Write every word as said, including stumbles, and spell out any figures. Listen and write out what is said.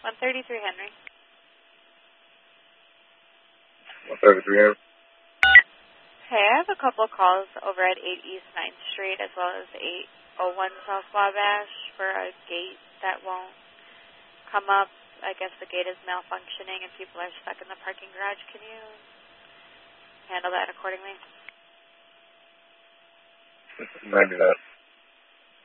one thirty-three Henry. one thirty-three Henry. Hey, I have a couple calls over at eight East ninth Street as well as eight oh one South Wabash for a gate that won't come up. I guess the gate is malfunctioning and people are stuck in the parking garage. Can you handle that accordingly? Maybe not.